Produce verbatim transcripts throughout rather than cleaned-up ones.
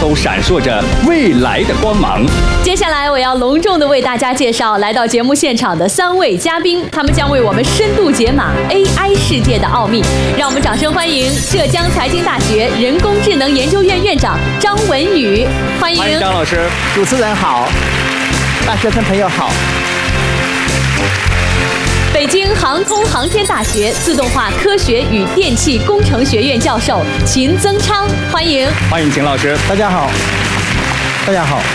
都闪烁着未来的光芒。 接下来我要隆重的为大家介绍来到节目现场的三位嘉宾，他们将为我们深度解码 A I 世界的奥秘。让我们掌声欢迎浙江财经大学人工智能研究院院长张文宇，欢迎。 欢迎张老师。 主持人好，大学生朋友好。 北京航空航天大学自动化科学与电气工程学院教授秦增昌，欢迎。 欢迎秦老师。 大家好，大家好。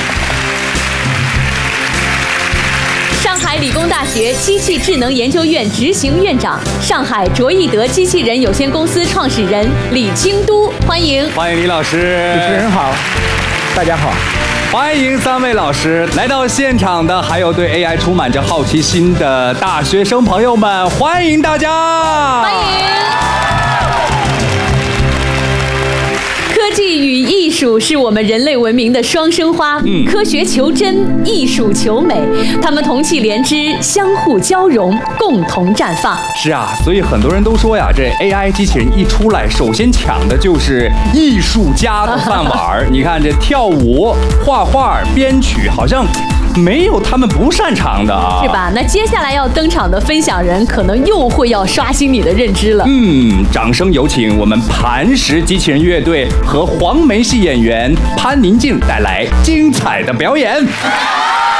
上海理工大学机器智能研究院执行院长、上海卓易德机器人有限公司创始人李清都，欢迎。 欢迎李老师。 主持人好，大家好。 欢迎三位老师来到现场的，还有对 A I 充满着好奇心的大学生朋友们，欢迎大家！ 欢迎。科技与艺术是我们人类文明的双生花，嗯，科学求真，艺术求美，它们同气连枝，相互交融，共同绽放。 是啊，所以很多人都说呀，这 A I 机器人一出来，首先抢的就是艺术家的饭碗。你看这跳舞、画画、编曲，好像没有他们不擅长的啊， 是吧？那接下来要登场的分享人，可能又会要刷新你的认知了。 嗯，掌声有请我们磐石机器人乐队和黄梅戏演员潘宁静带来精彩的表演。